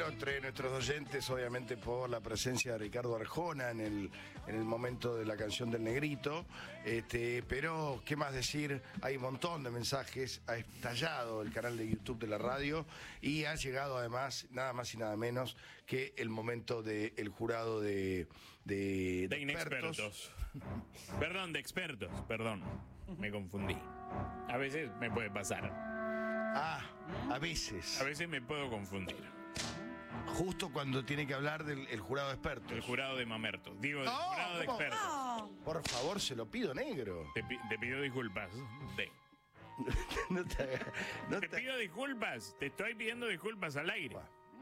entre nuestros oyentes, obviamente por la presencia de Ricardo Arjona en el momento de la canción del Negrito. Pero, ¿qué más decir? Hay un montón de mensajes, ha estallado el canal de YouTube de la radio y ha llegado además, nada más y nada menos, que el momento del jurado de inexpertos. Perdón, de expertos, perdón. Me confundí. A veces me puede pasar. A veces. A veces me puedo confundir. Justo cuando tiene que hablar del jurado de expertos. El jurado de mamertos. Digo, del jurado de ¿cómo? expertos. No. Por favor, se lo pido, negro. Te pido disculpas. No te hagas- no Te pido disculpas. Te estoy pidiendo disculpas al aire.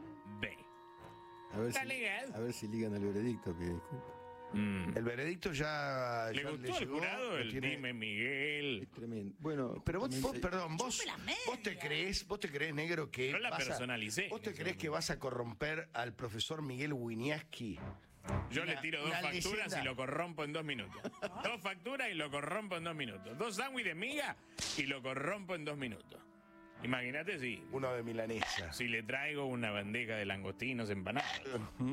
A ver, Está legal. a ver si ligan al veredicto, pide disculpas. El veredicto ya. ¿Le ya gustó al llegó, jurado lo el tiene- Dime Miguel? Es tremendo. Bueno, Pero vos, tremendo. perdón, vos Chupe la media. vos te crees, negro, que Yo la vas a- personalicé. ¿Vos te crees que vas a corromper al profesor Miguel Winiaski? Yo le tiro dos una facturas leyenda. y lo corrompo en 2 minutos. 2 facturas y lo corrompo en 2 minutos. 2 sándwiches de miga y lo corrompo en 2 minutos. Imagínate Uno de milanesa. si le traigo una bandeja de langostinos empanados.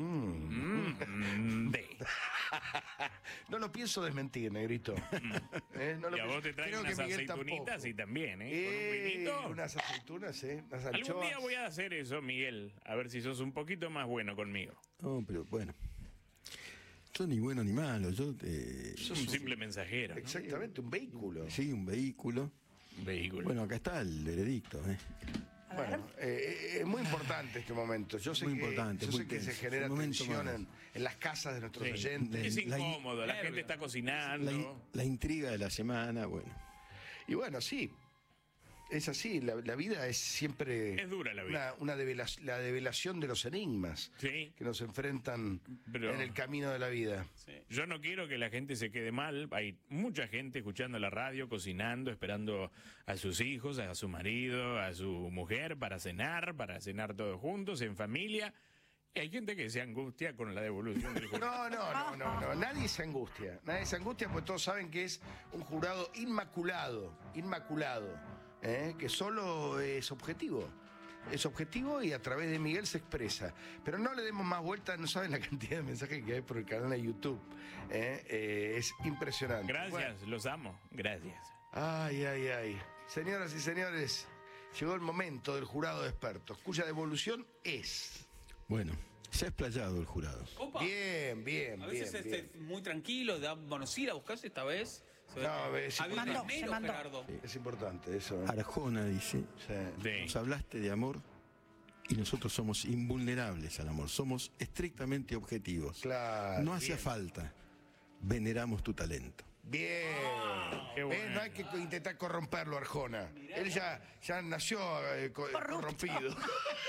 No lo pienso desmentir, negrito. No lo Y a vos pienso. te traigo Creo que unas Miguel aceitunitas tampoco. y también, ¿eh? Con un vinito. Unas aceitunas, unas Algún anchoas. día voy a hacer eso, Miguel. A ver si sos un poquito más bueno conmigo. No, pero bueno. Yo ni bueno ni malo. Yo Sos un simple mensajero, ¿no? Exactamente, un vehículo. sí, un vehículo. Vehículo. Bueno, acá está el veredicto. Bueno, es muy importante este momento. Yo sé Muy que, importante, yo muy sé que se tenso. genera Un momento tensión más. en las casas de nuestros Sí. oyentes. Es La- incómodo, la gente está cocinando. La intriga de la semana, bueno. Y bueno, sí, es así. La vida es siempre Es dura la vida. la develación de los enigmas Sí. que nos enfrentan Pero- en el camino de la vida. Yo no quiero que la gente se quede mal. Hay mucha gente escuchando la radio, cocinando, esperando a sus hijos, a su marido, a su mujer para cenar todos juntos, en familia. Y hay gente que se angustia con la devolución del jurado. No. Nadie se angustia. Nadie se angustia porque todos saben que es un jurado inmaculado. Que solo es objetivo. Es objetivo y a través de Miguel se expresa. Pero no le demos más vuelta, no saben la cantidad de mensajes que hay por el canal de YouTube. Es impresionante. Gracias, los amo. Gracias. Ay. Señoras y señores, llegó el momento del jurado de expertos, cuya devolución es. Bueno, se ha explayado el jurado. Opa. Bien. A veces bien. muy tranquilo, vamos a ir a buscarse esta vez. No, es Había un importante. esmero, mandó. Gerardo. Es importante eso. Arjona dice, Sí. nos hablaste de amor y nosotros somos invulnerables al amor, somos estrictamente objetivos. Claro, No hacía bien. falta, veneramos tu talento. Bien. Qué bueno. No hay que intentar corromperlo, Arjona. Él ya nació corrompido.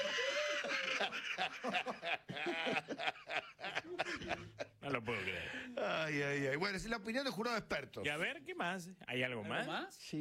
No lo puedo creer. Ay. Bueno, esa es la opinión del jurado de expertos. Y a ver, ¿qué más? ¿Hay algo ¿Algo más? más?